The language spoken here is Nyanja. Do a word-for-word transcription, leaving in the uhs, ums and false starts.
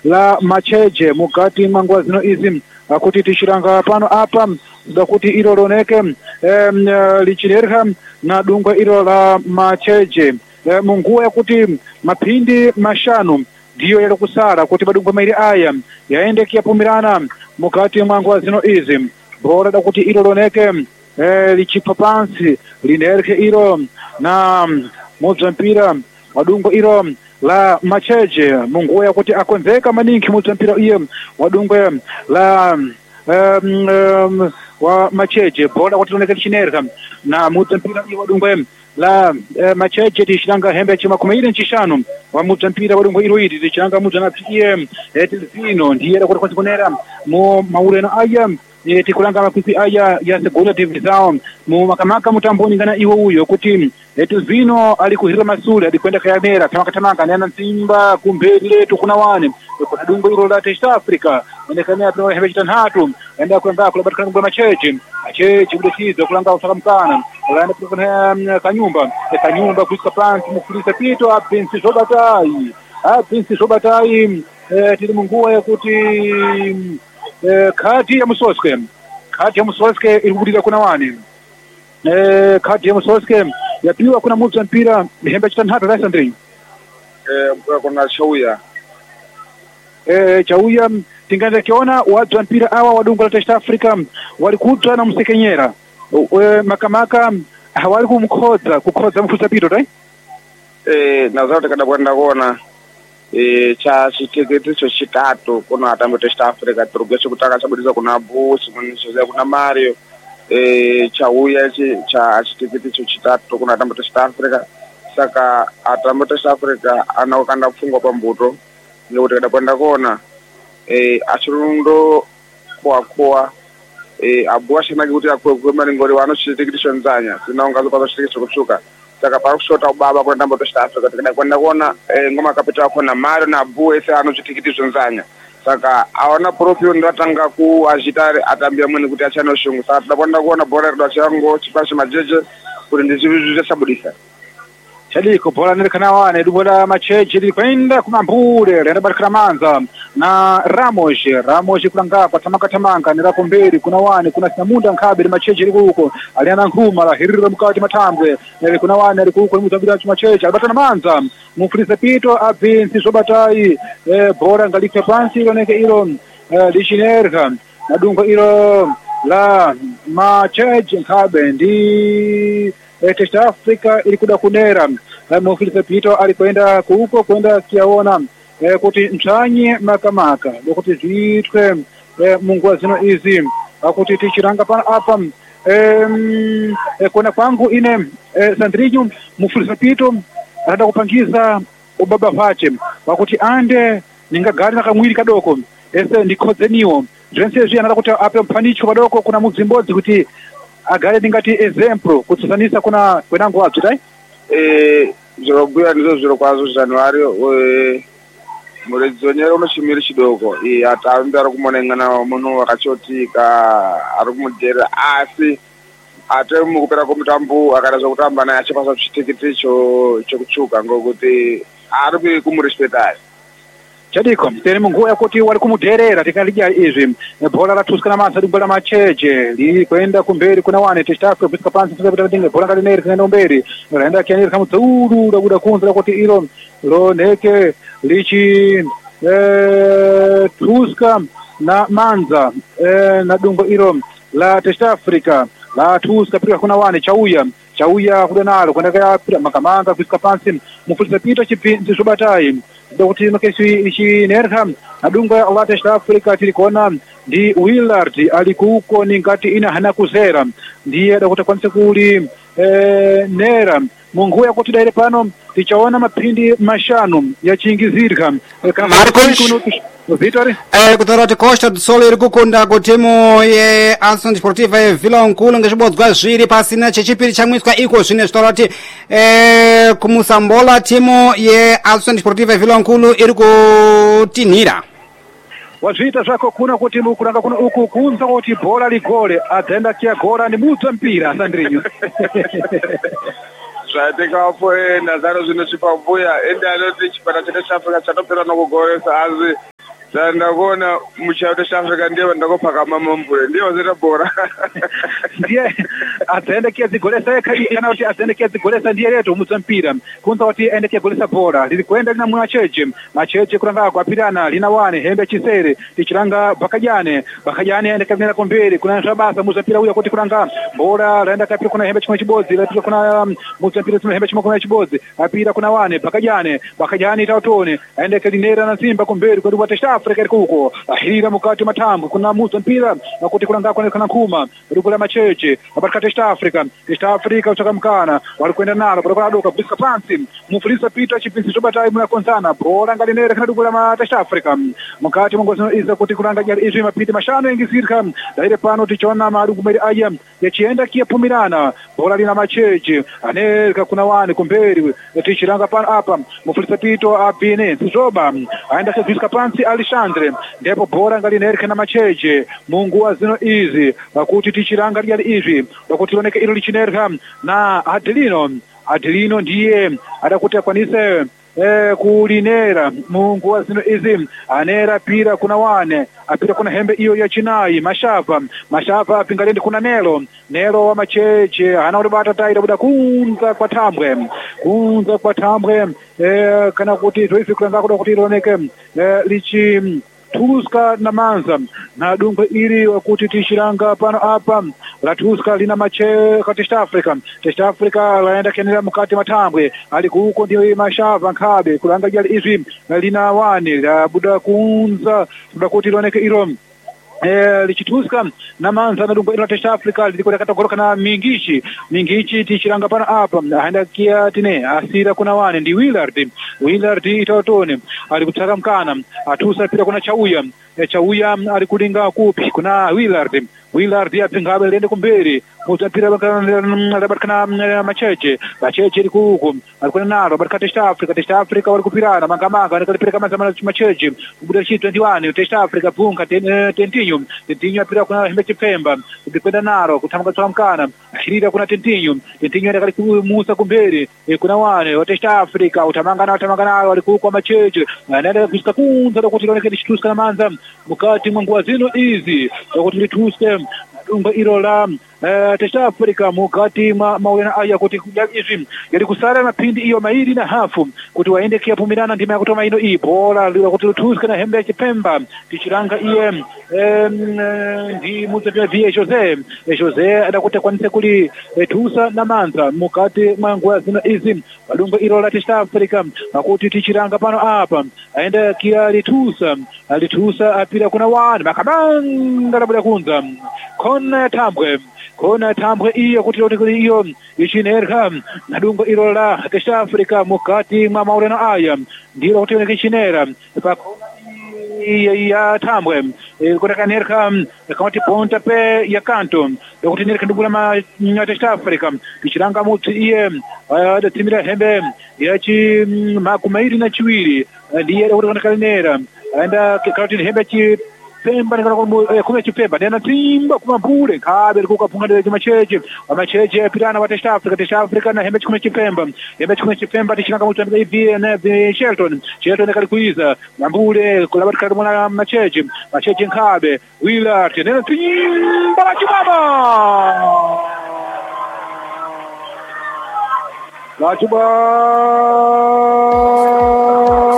la Macheche mukati mangwa zino izi kuti tichiranga pano apa kuti ilo loneke um, lichinerha na dungwe ilo la Macheche e, munguwa yakuti mapindi mashanu ndiyo yali kusala kuti madungwe mairi aya yaende kiyapumirana mukati mangwa zino izi bora da kuti ilo loneke e, lichipha pansi linerhe ilo na muzampira wadungwe ilo la Macheche munguwa yakuti akonzeka maningi muzampira iye wadungwe la um, um, wa Macheche bora kuti loneke lichinerha na muzampira iye wadungwe la uh, Macheche tichilanga hembe chima kumaire nchishanu wa muzampira wadungwe ilo iri tichilanga muzana iye etilvino ndiye da kuti konsikonera mu mauleno aya e, tikulanga makwisi aya ya segunda divisão mu makamaka mutamboni ngana iwo uyo kuti etilvino alikuhira masule alikwenda kayamera tamaka tamaka nena Simba kumbeli letu kuna wane kuna dungo ilo la Testa Africa ndekanea tunawe hembe chitanhatu enda kulanga kulabatikana kwa Macheche Macheche udesizo kulanga usaka mkana kulanda kuna kanyumba kanyumba kuisika planti mufulisa pito apinsi sobatai apinsi sobatai e, tili munguwa ya kuti e, kati ya Musoske kati ya Musoske ilikubutika kuna wani e, kati ya Musoske yapiwa kuna muza mpira hembe chitanhatu raisa ndri e, kuna Chauya e, Chauya tingaza kiona watu wa mpira awa wadungu la Testa Africa walikuta na msekenyera e, makamaka hawali kumkoza kukoza mfusa pito dai e, na zote kada kwenda kuona e, cha chitiketi cho chitatu kuna atambo Testa Africa turugesho kutaka chabudiza kuna Busi mwenishozea kuna Mario e, Chauya chi cha chitiketi cho chitatu kuna atambo Testa Africa saka atambo Testa Africa anaokanda kufungwa pa mbuto ndio kada kwenda kuona e, achurundo kwa kwa e, abuashe nagi kuti akwe kwa maringori wano chitiketi cho nzanya sinaongazo pa chitiketi cho kuchuka saka pa kushota ubaba kwa ndambo Testa Africa tikada kwenda kuona e, ngoma kapita wako na Mario na Abu ese ano chitiketi cho nzanya saka awana propio ndatanga ku agitare atambia mwene kuti achano shungu saka tunakwenda kuona bora ndo chango chipashe Macheche kuti ndizivizu sabudisa chaliko bora nilekana wane dubola Macheche likwenda kumambure lenda barikana manza na Ramos Ramos kulanga kwa tamaka tamanga nila kumberi kuna wane kuna sinamunda nkabiri Macheche liku huko aliana nkuma la hirira mkati matambwe nile kuna wane liku huko mutambira Macheche albatana manza mufulisa pito apinsi sobatai e, bora ngalike pansi iloneke ilo e, lishinerha na dungo ilo la Macheche nkabe ndi e, Testa Africa ilikuda kunera e, mufulisa pito alikwenda kuhuko kwenda kiaona e, kuti mchanye makamaka lokuti zitwe e, mungu zino izi akuti tichiranga pana apa e, e, kuna kwangu ine e, Sandrinho mufulisa pito anataka kupangiza ubaba vache wakuti ande ningagari na kamwiri kadoko ese ndikozeniwo zvense zvi anataka kuti ape mpanicho kadoko kuna mudzimbodzi kuti agare ndingati example kutsanisa kuna kwenango wabzi dai eh zvirobhuya ndizo zviro kwazo January e muredzonyera unoshimira chidoko e atambi ari kumonengana munhu wakachotika ari kumudera asi ate mukupera kumutambo akaraza kutamba naye achipasa chitikiti cho chokuchuka ngokuti ari kumurespecta chadiko tene munguwa yakuti wali kumuderera tikalija izvi bhola ratuskana manza dumbola Macheche likwenda kumberi kuna wane Testa Africa kusika pansi kusabita dinge bhola ngalineri kana mberi raenda kyaneri kamudzuru rabuda kunza kuti ilo loneke lichi eh tuska na manza eh, na dungo ilo la Testa Africa la tuska pika kuna wane Chauya Chauya kudenalo kwenda kaya makamanga kusika pansi mufulisa pito chipinzi sobatai kuti makesi ichi nerha adunga la Testa Africa tilikona ndi Willard alikuko ningati ina hana kuzera ndiye dakuta kwanza kuli eh, nera mungu ya kuti daire pano tichaona mapindi mashanu ya chingizirka Marcos Vitória eh kutorati Costa do Sol iri kukunda kutimu ye Ação Desportiva e Vila Nkulu ngeshibodzwa zviri pasina chechipiri chamwiswa iko zvine zvitorati eh kumusambola timu ye Ação Desportiva e Vila Nkulu iri kutinhira wazvita zvako kuna kuti mukuranga kuna uku kunza kuti bhola ligole adzaenda kia gora ni mudza mpira Sandrinho zvatikapo nazaro zvinochipa mbuya ende anoti chipata chete chafika chatopera nokugoresa asi Sanda kuona mchato Africa ndio ndakopaka mama mbure ndio zeta bora. Ndiye atendekea zigolesa kana kuti atendekea zigolesa ndiye leto muzampira. Kunza kuti endekea golesa bora. Lilikwenda lina mwacheche. Macheche kuranga kwa pirana lina wane hembe chisere tichiranga bakajane. Bakajane endekea vina kombere kuna ntabasa muzampira uya kuti kuranga bora laenda kapira kuna hembe chimwe chibozi la kuna muzampira tuna hembe chimwe kuna chibozi. Apira kuna wane bakajane. Bakajane tautone endekea linera na Simba kombere kwa West Africa kuko ahira mukati matambo kuna muzo mpira nakuti kulanga kwa kana kuma rugula macheche abarika East Africa East Africa utakamkana walikwenda nalo kwa doka kuska pansi mufulisa pita chipinsi tobatai muna konsana bora ngalinere kana rugula ma East Africa mukati mongozo iza kuti kulanga jari izo mapiti mashano ingizirka daire pano tichona marugu meri aya yachienda kia pumirana bora lina macheche anerka kuna wani kumberi tichiranga pano apa mufulisa pito abine zoba aenda kuska pansi Alexandre ndipo bora ngalinere na macheche mungu wa zino izi wakuti tichiranga lyali ivi wakuti loneke ilo lichinerha na Adelino Adelino ndiye adakuti akwanise eh kulinera mungu wa zino izi anera pira kuna wane apira kuna hembe iyo ya chinai mashava mashava pingalende kuna nelo nelo wa macheche ana ulibata taira buda kunza kwa tambwe kunza kwa tambwe eh kana kuti zoifi kulanga kuda kuti loneke eh lichi Tuska na Manza na dungo ili wakuti tishiranga pano hapa la Tuska lina mache kati East Africa East Africa laenda kenela mukati matambwe alikuko ndio mashava nkabe kulanga jali izi lina wani la buda kunza buda kuti loneke ilo eh lichituska na Manza na dungo ilo East Africa lilikuwa kata goroka na mingichi mingichi tichiranga pana hapa aenda kia tine asira kuna wane ndi Willard Willard itotone alikutaka mkana atusa pira kuna Chauya e Chauya alikulinga kupi kuna Willard Willard yapingabe lende kumberi mutapira bakana macheche macheche likuko alikuwa nalo baraka East Africa East Africa walikupirana mangamanga alikapira kama zama macheche buda shi ishirini na moja East Africa punga tentinyo tentinyo apira kuna hembe chipemba udikwenda nalo kutamka tsamkana shirida kuna tentinyo tentinyo ndakali Musa kumberi kuna wane wa East Africa utamangana utamangana walikuko macheche anaenda kushika kunza kuti loneke Tuska na Manza mukati mwangu wa zino izi kuti Tuska dunga ilo la East Africa mukati ma maulena aya kuti izi yali kusara na pindi iyo mairi na hafu kuti waende kia pumirana ndima kutoma ino i bora liwa kuti Tuska na hembe chipemba tichiranga iye ndi mutapia via Jose Jose adakuta kwanise kuli Tusa na Manza mukati mwangu wa zino izi dunga ilo la East Africa makuti tichiranga pano hapa aenda kia litusa litusa apira kuna wani makamanga labuda kunza kona tambwe kona tambwe iyo kuti loti iyo ichinerka na dungo ilo la East Africa mukati mwa mauleno aya ndilo kuti loti ichinera pa ya tambwe kutaka nerka kama ponta pe ya kanto kuti nerka ndugula ma East Africa ichiranga muti iye ada timira hembe ya chi makumairi na chiwiri ndiye kuti kutaka nera anda kuti hembe chi Pemba nikana kume chipemba nena timba kumabure kabe kuka punga macheche amacheche pirana wa East Africa East Africa na hembe kume chipemba hembe kume chipemba tichanga mutambira ivi na Shelton Shelton kali kuiza mambure kulabati kali mwana macheche macheche nkabe Willard nena timba chibaba la chibaba